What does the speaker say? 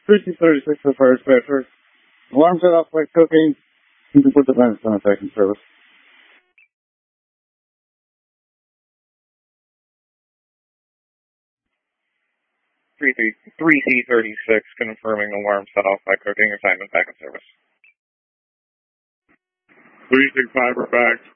3C36 for fire dispatcher. Alarm set off by cooking. You can put the vents on effect in service. 3C36 confirming alarm set off by cooking, assignment back in service. 365 are back.